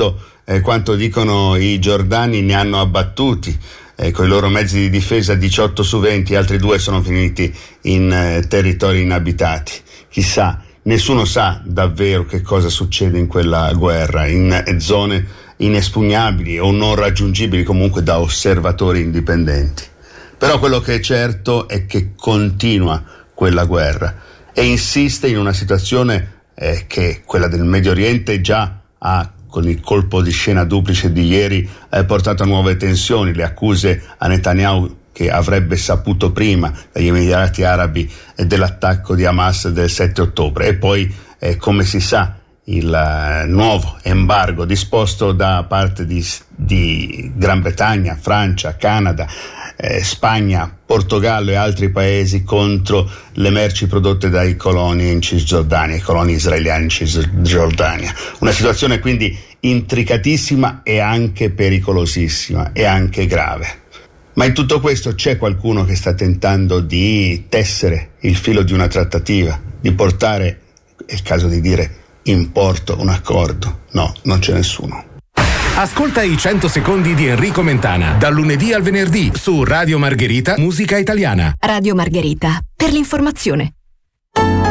secondo quanto dicono i giordani ne hanno abbattuti con i loro mezzi di difesa 18 su 20, altri 2 sono finiti in territori inabitati. Chissà, nessuno sa davvero che cosa succede in quella guerra, in zone inespugnabili o non raggiungibili comunque da osservatori indipendenti. Però quello che è certo è che continua quella guerra e insiste in una situazione che quella del Medio Oriente già ha, con il colpo di scena duplice di ieri, portato a nuove tensioni, le accuse a Netanyahu che avrebbe saputo prima dagli Emirati Arabi dell'attacco di Hamas del 7 ottobre e poi, come si sa, il nuovo embargo disposto da parte di Gran Bretagna, Francia, Canada, Spagna, Portogallo e altri paesi contro le merci prodotte dai coloni in Cisgiordania, i coloni israeliani in Cisgiordania. Una situazione quindi intricatissima e anche pericolosissima e anche grave. Ma in tutto questo c'è qualcuno che sta tentando di tessere il filo di una trattativa, di portare, è il caso di dire, in porto un accordo? No, non c'è nessuno. Ascolta i 100 secondi di Enrico Mentana, dal lunedì al venerdì su Radio Margherita, Musica Italiana. Radio Margherita, per l'informazione.